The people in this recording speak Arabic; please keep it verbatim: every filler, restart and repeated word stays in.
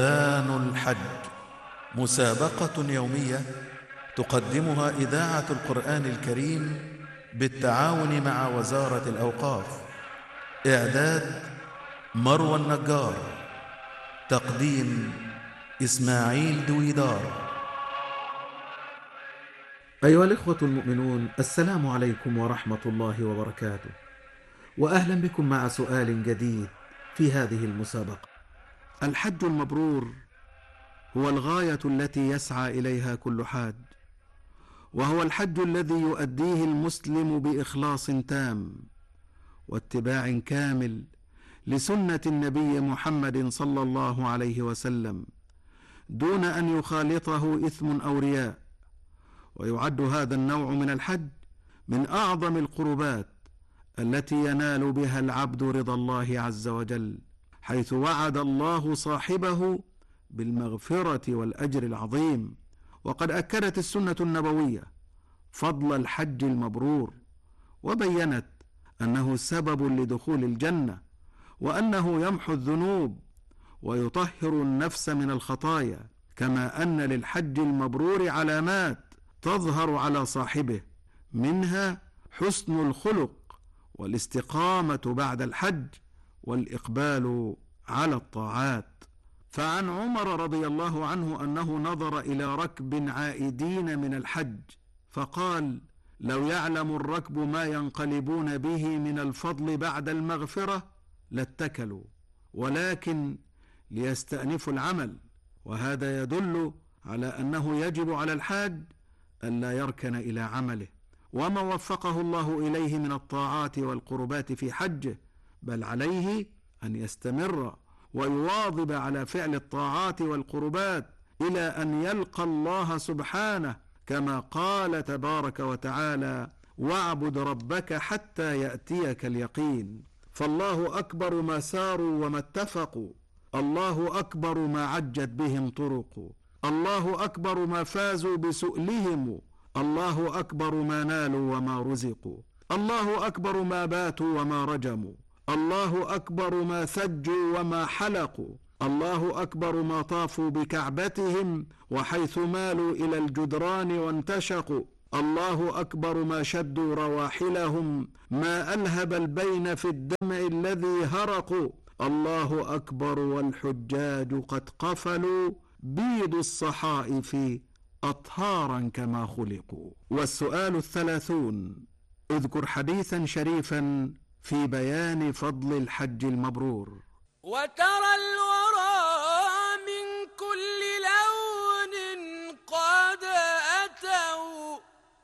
بيان الحج، مسابقة يومية تقدمها إذاعة القرآن الكريم بالتعاون مع وزارة الأوقاف. إعداد مروى النجار، تقديم إسماعيل دويدار. أيها الإخوة المؤمنون، السلام عليكم ورحمة الله وبركاته، وأهلا بكم مع سؤال جديد في هذه المسابقة. الحج المبرور هو الغاية التي يسعى إليها كل حاج، وهو الحج الذي يؤديه المسلم بإخلاص تام واتباع كامل لسنة النبي محمد صلى الله عليه وسلم، دون أن يخالطه إثم أو رياء. ويعد هذا النوع من الحج من أعظم القربات التي ينال بها العبد رضا الله عز وجل، حيث وعد الله صاحبه بالمغفرة والأجر العظيم. وقد أكدت السنة النبوية فضل الحج المبرور، وبينت أنه سبب لدخول الجنة، وأنه يمحو الذنوب ويطهر النفس من الخطايا، كما أن للحج المبرور علامات تظهر على صاحبه، منها حسن الخلق والاستقامة بعد الحج والإقبال على الطاعات. فعن عمر رضي الله عنه أنه نظر إلى ركب عائدين من الحج فقال: لو يعلم الركب ما ينقلبون به من الفضل بعد المغفرة لاتكلوا، ولكن ليستأنفوا العمل. وهذا يدل على أنه يجب على الحاج ألا يركن إلى عمله وما وفقه الله إليه من الطاعات والقربات في حجه، بل عليه أن يستمر ويواظب على فعل الطاعات والقربات إلى أن يلقى الله سبحانه، كما قال تبارك وتعالى: واعبد ربك حتى يأتيك اليقين. فالله أكبر ما ساروا وما اتفقوا، الله أكبر ما عجت بهم طرق، الله أكبر ما فازوا بسؤلهم، الله أكبر ما نالوا وما رزقوا، الله أكبر ما باتوا وما رجموا، الله أكبر ما ثجوا وما حلقوا، الله أكبر ما طافوا بكعبتهم وحيث مالوا إلى الجدران وانتشقوا، الله أكبر ما شدوا رواحلهم ما ألهب البين في الدمع الذي هرقوا، الله أكبر والحجاج قد قفلوا بيض الصحائف أطهارا كما خلقوا. والسؤال الثلاثون: اذكر حديثا شريفا في بيان فضل الحج المبرور. وترى الوالد